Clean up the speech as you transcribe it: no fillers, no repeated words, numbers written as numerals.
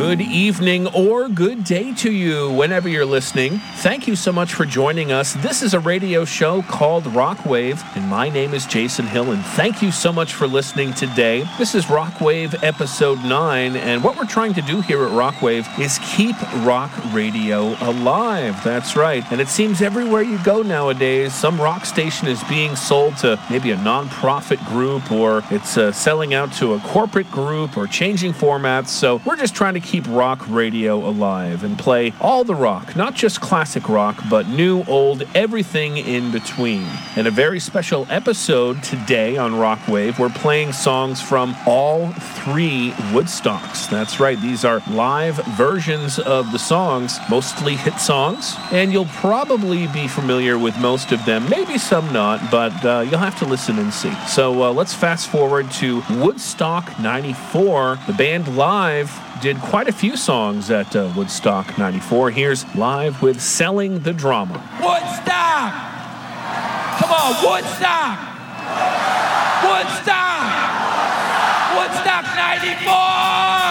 Good evening or good day to you whenever you're listening. Thank you so much for joining us. This is a radio show called Rockwave, and my name is Jason Hill, and thank you so much for listening today. This is Rockwave episode 9, and what we're trying to do here at Rockwave is keep rock radio alive. That's right. And it seems everywhere you go nowadays, some rock station is being sold to maybe a non-profit group, or it's selling out to a corporate group, or changing formats. So we're just trying to keep rock radio alive and play all the rock, not just classic rock, but new, old, everything in between. And a very special episode today on Rockwave, we're playing songs from all 3 Woodstocks. That's right, these are live versions of the songs, mostly hit songs, and you'll probably be familiar with most of them, maybe some not, but you'll have to listen and see. So let's fast forward to Woodstock 94. The band live did quite a few songs at Woodstock 94. Here's Live with Selling the Drama. Woodstock! Come on, Woodstock! Woodstock! Woodstock 94!